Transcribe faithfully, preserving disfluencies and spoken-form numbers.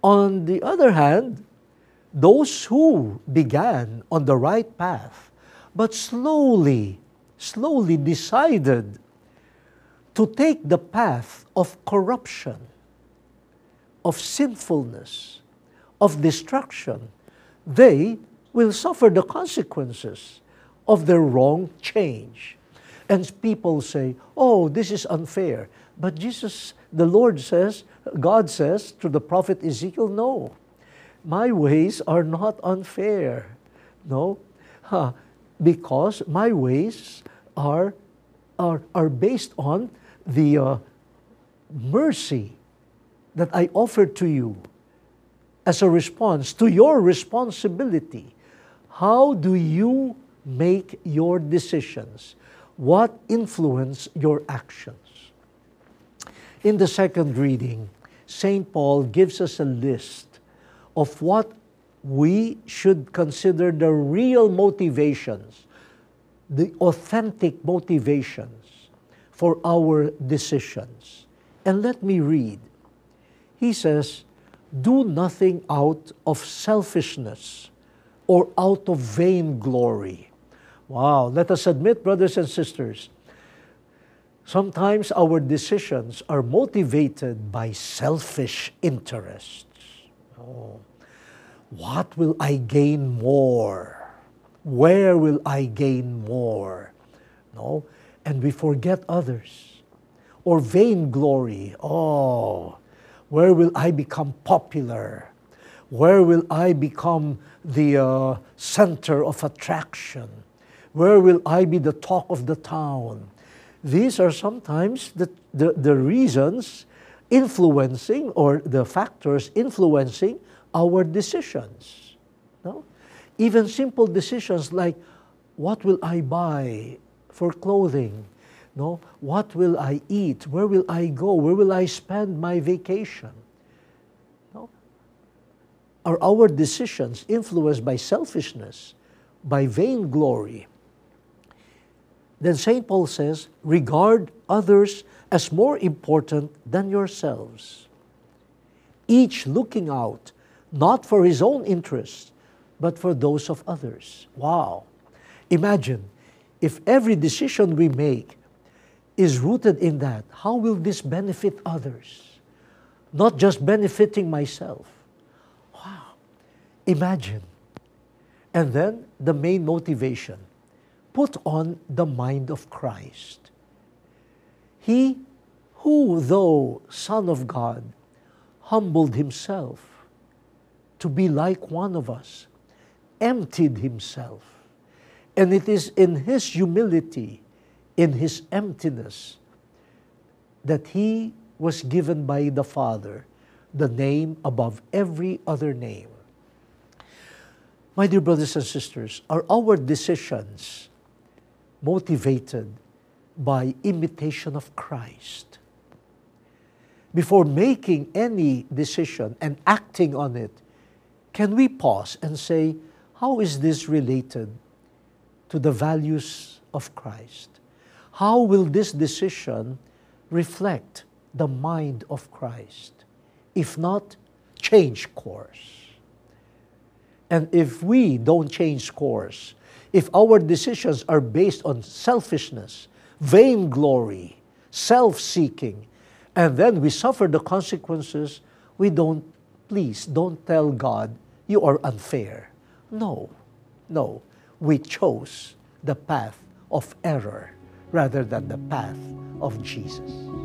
On the other hand, those who began on the right path, but slowly, slowly decided to take the path of corruption, of sinfulness, of destruction, they will suffer the consequences of their wrong change. And people say, oh, this is unfair. But Jesus, the Lord says, God says to the prophet Ezekiel, no, my ways are not unfair. No, huh. Because my ways are, are, are based on the uh, mercy that I offer to you as a response to your responsibility. How do you make your decisions? What influence your actions? In the second reading, Saint Paul gives us a list of what we should consider the real motivations, the authentic motivations for our decisions. And let me read. He says, do nothing out of selfishness or out of vainglory. Wow, let us admit, brothers and sisters, sometimes our decisions are motivated by selfish interests. Oh, what will I gain more? Where will I gain more? No, and we forget others. Or vainglory. Oh, where will I become popular? Where will I become the uh, center of attraction? Where will I be the talk of the town? These are sometimes the, the, the reasons influencing, or the factors influencing our decisions. No? Even simple decisions like, what will I buy for clothing? No? What will I eat? Where will I go? Where will I spend my vacation? No? Are our decisions influenced by selfishness, by vainglory? Then Saint Paul says, regard others as more important than yourselves, each looking out not for his own interests, but for those of others. Wow! Imagine, if every decision we make is rooted in that, how will this benefit others? Not just benefiting myself. Wow! Imagine. And then the main motivation, put on the mind of Christ. He who, though Son of God, humbled himself to be like one of us, emptied himself. And it is in his humility, in his emptiness, that he was given by the Father the name above every other name. My dear brothers and sisters, are our decisions motivated by imitation of Christ? Before making any decision and acting on it, can we pause and say, how is this related to the values of Christ? How will this decision reflect the mind of Christ? If not, change course. And if we don't change course, if our decisions are based on selfishness, vainglory, self-seeking, and then we suffer the consequences, we don't, please, don't tell God, you are unfair. No, no. We chose the path of error rather than the path of Jesus.